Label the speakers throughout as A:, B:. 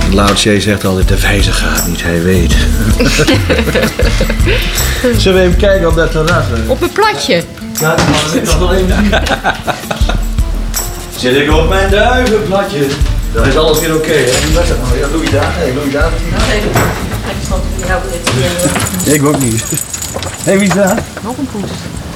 A: Lao Tse zegt altijd, de wijze gaat niet, hij weet. Zullen we even kijken op dat terras?
B: Op mijn platje.
A: Ja, dat is toch wel even. Zit ik op mijn duivenplatje. Dan is alles weer oké, hè? Wie was dat nou? Ja, Louis David. Nee, Louis David. Ik ook niet. Hé, wie is daar?
B: Nog een poes.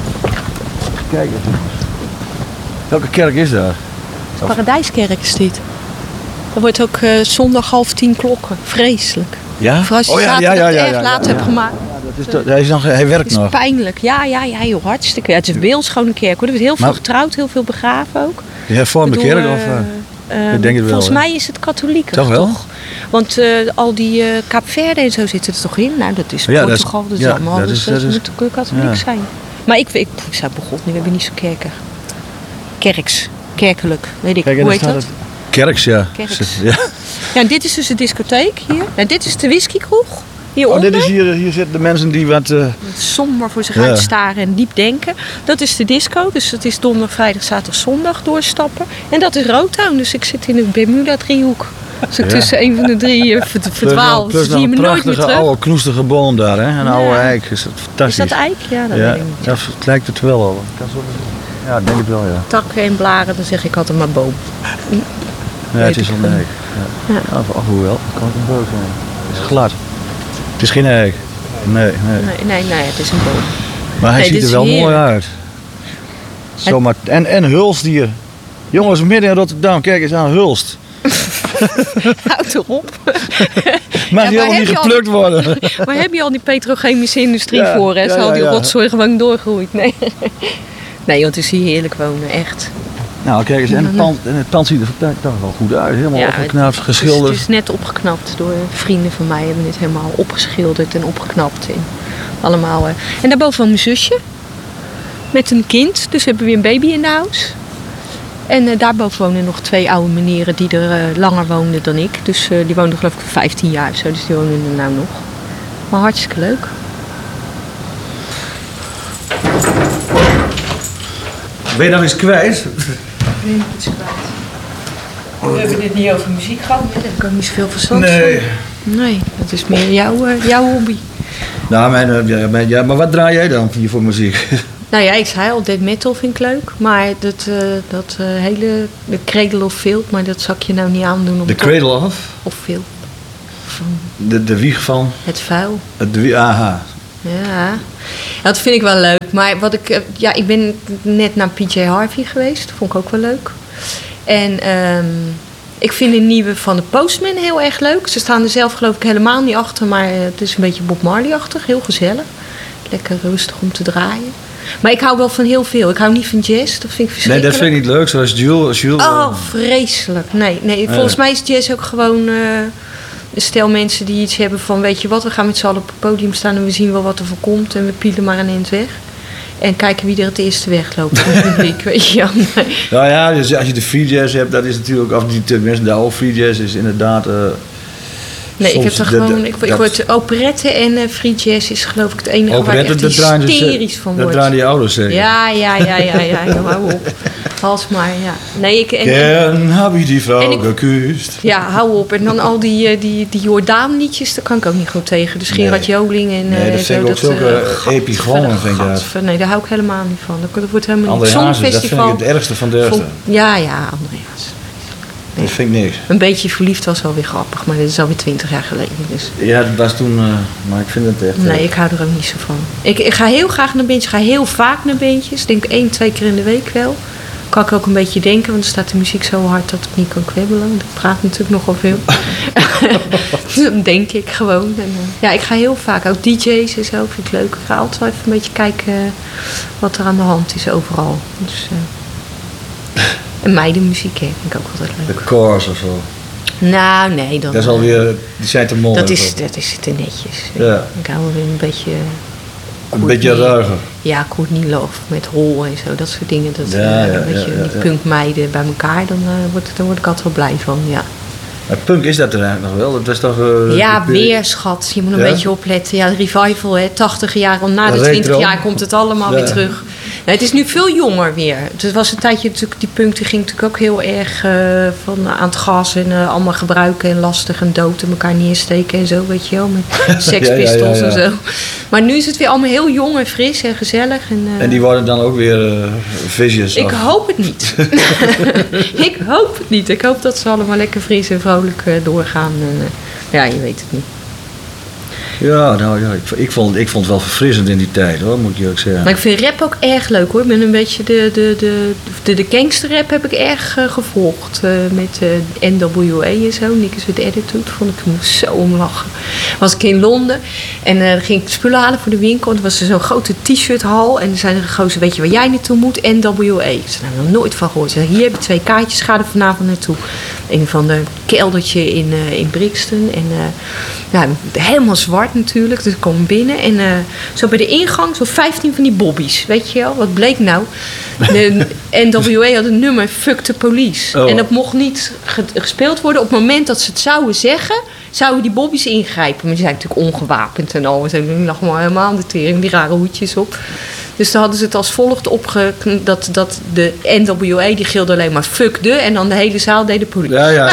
A: Kijk eens. Welke kerk is daar?
B: Paradijskerk is dit. Er wordt ook zondag 9:30 klokken. Vreselijk.
A: Ja?
B: Voor als je erg laat hebt gemaakt.
A: Hij werkt
B: Het
A: nog.
B: is pijnlijk. Ja, heel hartstikke. Ja, het is een beeldschone kerk hoor. Er wordt heel veel getrouwd, heel veel begraven ook.
A: De hervormde kerk of? Ik denk het wel.
B: Volgens mij is het katholiek.
A: Toch wel?
B: Want al die Kaapverde en zo zitten er toch in? Nou, dat is Portugal. Dat is allemaal. Dus dat moet ook katholiek zijn. Maar ik zou begon nu, we hebben niet zo kerken. Kerkelijk, weet ik.
A: Kijk,
B: hoe heet dat?
A: Kerks, ja.
B: Kerks.
A: Ja.
B: Ja, dit is dus de discotheek hier. Nou, dit is de whiskykroeg. Hieronder.
A: Dit is hier zitten de mensen die wat...
B: somber voor zich uitstaren en diep denken. Dat is de disco, dus dat is donderdag, vrijdag, zaterdag, zondag doorstappen. En dat is Roodtown, dus ik zit in de Bermuda-driehoek. Dus ik tussen een van de drie verdwaal.
A: Plus
B: zie je me nooit meer terug.
A: prachtige oude knoestige boom daar, hè? Een oude eik, is dat fantastisch.
B: Is dat eik? Ja, dat weet ik niet.
A: Ja, het lijkt het wel al. Ja, ik denk het wel, ja.
B: Takken en blaren, dan zeg ik altijd maar boom.
A: Ja, het is een eik. Ja. Of hoewel, het kan ook een boom zijn. Het is glad. Het is geen eik. Nee,
B: het is een boom.
A: Maar hij ziet er wel mooi uit. Zomaar. En Hulst hier. Jongens, midden in Rotterdam, kijk eens aan Hulst.
B: Houd erop.
A: Mag die helemaal niet geplukt worden?
B: Maar heb je al die petrochemische industrie voor? Hè? Zal die rotzooi gewoon doorgroeit? Nee. Nee, want het is hier heerlijk wonen, echt.
A: Nou, kijk eens, en het pand ziet er toch wel goed uit. Helemaal opgeknapt, geschilderd.
B: Het is net opgeknapt door vrienden van mij. Hebben het helemaal opgeschilderd en opgeknapt. En allemaal. En daarboven woont mijn zusje. Met een kind. Dus we hebben weer een baby in de huis. En daarboven wonen nog 2 oude meneren die er langer woonden dan ik. Dus die woonden geloof ik 15 jaar of zo. Dus die wonen er nou nog. Maar hartstikke leuk.
A: Ben je nog eens kwijt?
B: Ik ben iets kwijt. We hebben dit niet over muziek gehad. Daar heb ik ook niet zoveel verstand van. Nee, dat is meer jouw hobby.
A: Nou, maar wat draai jij dan hier voor muziek?
B: Nou ja, ik zei al, death metal vind ik leuk. Maar dat hele, de Cradle of Filth, maar dat zal ik je nou niet aandoen.
A: De Cradle of?
B: Of Filth.
A: De wieg van?
B: Het vuil.
A: Aha.
B: Ja, dat vind ik wel leuk. Maar ik ben net naar PJ Harvey geweest. Dat vond ik ook wel leuk. En ik vind de nieuwe van de Postman heel erg leuk. Ze staan er zelf geloof ik helemaal niet achter. Maar het is een beetje Bob Marley-achtig. Heel gezellig. Lekker rustig om te draaien. Maar ik hou wel van heel veel. Ik hou niet van jazz. Dat vind ik verschrikkelijk.
A: Nee, dat vind ik niet leuk. Zoals Jules.
B: Oh, vreselijk. Nee. Volgens mij is jazz ook gewoon... een stel mensen die iets hebben van, weet je wat, we gaan met z'n allen op het podium staan en we zien wel wat er voor komt en we pielen maar een eind weg. En kijken wie er het eerste wegloopt van het publiek, weet je wel. Nee.
A: Nou ja, dus als je de free jazz hebt, dat is natuurlijk, of de oude free jazz is inderdaad...
B: Nee, ik heb er gewoon... Ik word operette en free jazz is geloof ik het enige waar ik echt hysterisch van word.
A: Dat draaien die ouders zeker?
B: Ja, hou op. Hals maar, ja. Nee,
A: heb je die vrouw gekust?
B: Ja, hou op. En dan al die Jordaan-liedjes, daar kan ik ook niet goed tegen. Dus Gerard Joling en
A: nee, dat vind ik ook zulke epigonen, vind ik dat.
B: Nee, daar hou ik helemaal niet van. Dat wordt helemaal niet.
A: André Hazes, dat vind ik het ergste van de ergste.
B: Ja, André Hazes.
A: Nee. Dat vind ik niks.
B: Een beetje verliefd was wel weer grappig, maar dit is alweer 20 jaar geleden. Dus.
A: Ja, dat was toen, maar ik vind het echt...
B: Nee, ik hou er ook niet zo van. Ik ga heel graag naar beentjes, ga heel vaak naar beentjes. Ik denk 1-2 keer in de week wel. Kan ik ook een beetje denken, want er staat de muziek zo hard dat ik niet kan kwebbelen. Ik praat natuurlijk nogal veel. Dan denk ik gewoon. En, ik ga heel vaak, ook DJ's en zo, vind ik leuk. Ik ga altijd wel even een beetje kijken wat er aan de hand is overal. Dus... En meidenmuziek vind ik ook altijd leuk.
A: De Cars of zo?
B: Nou, nee. Dat
A: is alweer... Die zijn te mooi.
B: Dat is te netjes.
A: Ja.
B: Ik hou weer een beetje...
A: Een beetje ruiger.
B: Ja, Courtney Love met Hol en zo. Dat soort dingen. Die punkmeiden bij elkaar. Dan word ik altijd wel blij van, ja.
A: Maar punk is dat er eigenlijk nog wel? Dat is toch...
B: weer, schat. Je moet een beetje opletten. Ja, de revival, hè. 80 jaar. Na de 20 jaar komt het allemaal weer terug. het is nu veel jonger weer. Het was een tijdje natuurlijk, die punk die ging natuurlijk ook heel erg van aan het gas en allemaal gebruiken en lastig en dood en elkaar neersteken en zo, weet je wel, met Sex Pistols en zo. Maar nu is het weer allemaal heel jong en fris en gezellig.
A: En die worden dan ook weer vicious?
B: Ik hoop het niet. Ik hoop het niet. Ik hoop dat ze allemaal lekker fris en vrolijk doorgaan. En, ja, je weet het niet.
A: Ja, nou ja, ik vond het wel verfrissend in die tijd, hoor, moet je ook zeggen.
B: Maar ik vind rap ook erg leuk, hoor. Ik ben een beetje de gangsterrap heb ik erg gevolgd. Met NWA en zo. Nickers with Attitude. Vond ik moest zo om lachen. Was ik in Londen en dan ging ik spullen halen voor de winkel. En er was zo'n grote t-shirthal. En er zijn er gozer, weet je waar jij naartoe moet? NWA. Ik zei, nog nooit van gehoord. Zei, hier heb je 2 kaartjes, ga er vanavond naartoe. Een van de keldertje in Brixton. En ja, helemaal zwart natuurlijk. Dus ik kom binnen. En zo bij de ingang, zo 15 van die bobby's. Weet je wel, wat bleek nou? De NWA had een nummer, Fuck the Police.
A: Oh.
B: En dat mocht niet gespeeld worden. Op het moment dat ze het zouden zeggen, zouden die bobby's ingrijpen. Maar die zijn natuurlijk ongewapend en al. En die lag maar helemaal aan de tering, die rare hoedjes op. Dus dan hadden ze het als volgt dat de NWA die gilde alleen maar fuck de. En dan de hele zaal deed de politie.
A: Ja.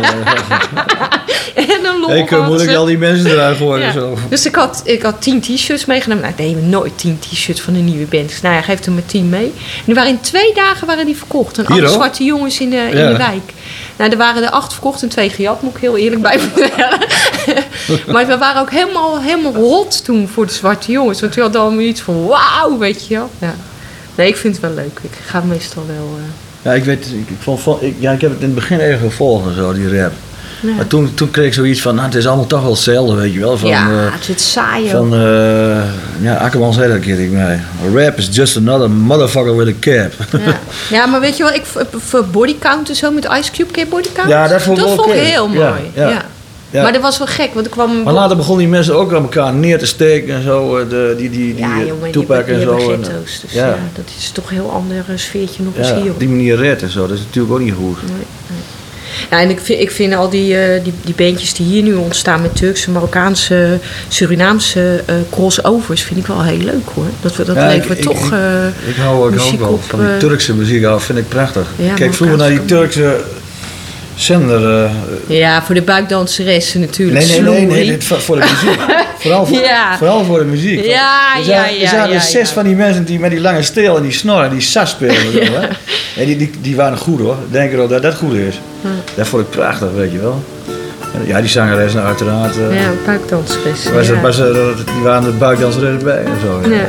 B: En dan
A: ik moet ik al die mensen eruit gooien.
B: Ja.
A: Zo.
B: Dus ik had 10 t-shirts meegenomen. Nou, ik neem nooit 10 t-shirts van een nieuwe band. Dus nou ja, geef er maar 10 mee. En die waren in 2 dagen waren die verkocht. En alle zwarte jongens in de wijk. Nou, er waren er 8 verkocht en 2 gejat, moet ik heel eerlijk bij vertellen. Maar we waren ook helemaal hot toen voor de zwarte jongens. Want we hadden allemaal iets van wauw, weet je wel. Ja. Nee, ik vind het wel leuk. Ik ga meestal wel...
A: Ja, ik heb het in het begin even gevolgd, zo, die rap. Ja. Maar toen kreeg ik zoiets van, nou, het is allemaal toch wel hetzelfde, weet je wel. Van,
B: het is saai.
A: Akkerman zei dat een keer tegen mij. Rap is just another motherfucker with a cap.
B: Ja, maar weet je wel, voor bodycount en zo met Ice Cube, ken je bodycount?
A: Ja, dat vond ik
B: heel mooi. Ja.
A: Ja.
B: Maar dat was wel gek, want ik kwam...
A: Maar later begonnen die mensen ook aan elkaar neer te steken en zo. Die Tupac en zo.
B: Ghetto's, dus dat is toch een heel ander sfeertje nog eens hier.
A: Op die manier red en zo, dat is natuurlijk ook niet goed.
B: Nee. Ja, en ik vind al die bandjes die hier nu ontstaan met Turkse, Marokkaanse, Surinaamse crossovers, vind ik wel heel leuk, hoor. Dat levert toch
A: ik hou ook wel van die Turkse muziek, vind ik prachtig. Ja, kijk vroeger naar die Turkse zender.
B: Ja, voor de buikdanseressen natuurlijk.
A: Nee, voor de muziek. Vooral voor de muziek. Er zaten 6 van die mensen die met die lange steel en die snor en die sas spelen. Zo, hè? En die waren goed, hoor. Denk er ook dat dat goed is. Dat vond ik prachtig, weet je wel. Ja, die zangeressen uiteraard.
B: Buikdanseressen.
A: Die waren de buikdanseressen bij en zo. Ja.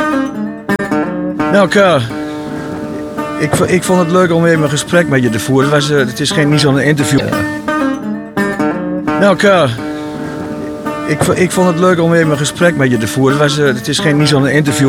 A: Nou, Karl. Ik vond het leuk om even een gesprek met je te voeren. Het is niet zo'n interview. Nou, Karl. Ik vond het leuk om even een gesprek met je te voeren. Het is niet zo'n interview.